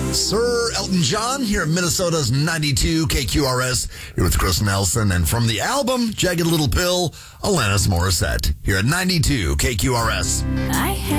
Sir Elton John here at Minnesota's 92 KQRS. Here with Chris Nelson. And from the album Jagged Little Pill, Alanis Morissette. Here at 92 KQRS.